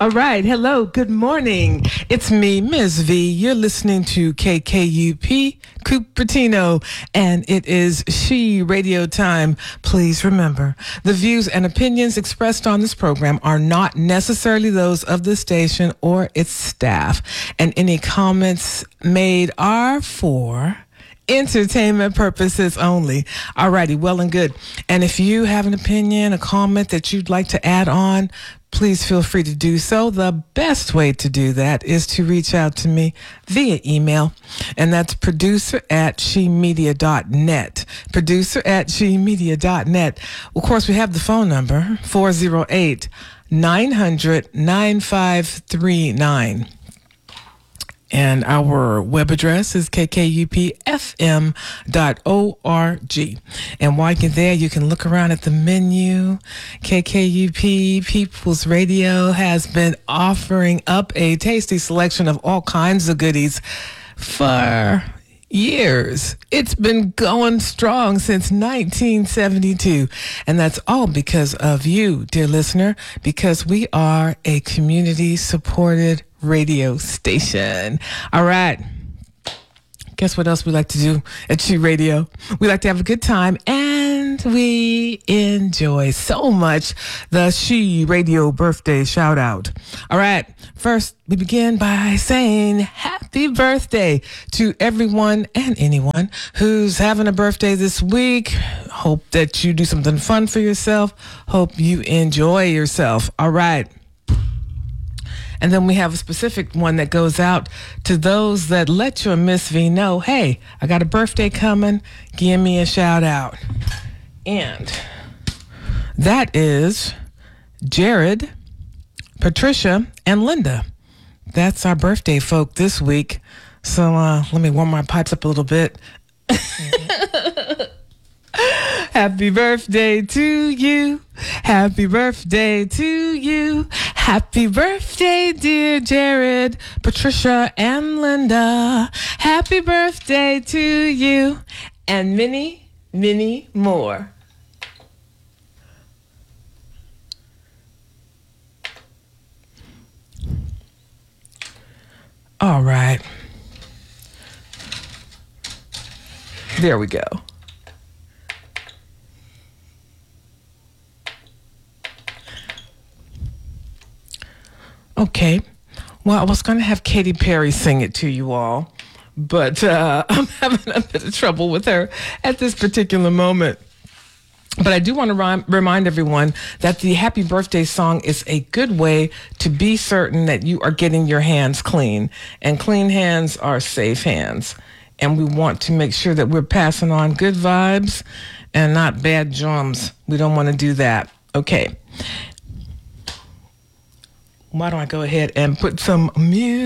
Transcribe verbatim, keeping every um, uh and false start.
All right. Hello. Good morning. It's me, Miz V. You're listening to K K U P Cupertino, and it is She Radio Time. Please remember, the views and opinions expressed on this program are not necessarily those of the station or its staff, and any comments made are for entertainment purposes only. Alrighty, well and good. And if you have an opinion, a comment that you'd like to add on, please feel free to do so. The best way to do that is to reach out to me via email, and that's producer at she media dot net. Producer at she media dot net. Of course, we have the phone number, four oh eight, nine hundred, nine five three nine. And our web address is k k u p f m dot org. And while you're there, you can look around at the menu. K K U P People's Radio has been offering up a tasty selection of all kinds of goodies for years. It's been going strong since nineteen seventy-two. And that's all because of you, dear listener, because we are a community-supported radio station. All right. Guess what else we like to do at She Radio? We like to have a good time, and we enjoy so much the She Radio birthday shout out. All right. First, we begin by saying happy birthday to everyone and anyone who's having a birthday this week. Hope that you do something fun for yourself. Hope you enjoy yourself. All right. And then we have a specific one that goes out to those that let your Miss V know, hey, I got a birthday coming. Give me a shout out. And that is Jared, Patricia, and Linda. That's our birthday folk this week. So uh, let me warm my pipes up a little bit. Happy birthday to you. Happy birthday to you. Happy birthday, dear Jared, Patricia, and Linda. Happy birthday to you, and many, many more. All right. There we go. Okay. Well, I was going to have Katy Perry sing it to you all, but uh, I'm having a bit of trouble with her at this particular moment. But I do want to rem- remind everyone that the happy birthday song is a good way to be certain that you are getting your hands clean. And clean hands are safe hands. And we want to make sure that we're passing on good vibes and not bad germs. We don't want to do that. Okay. Why don't I go ahead and put some music?